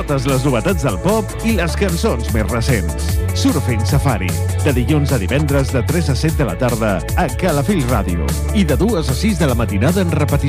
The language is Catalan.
totes les novetats del pop i les cançons més recents. Surfing Safari, de dilluns a divendres de 3 a 7 de la tarda a Calafell Ràdio i de 2 a 6 de la matinada en repetició.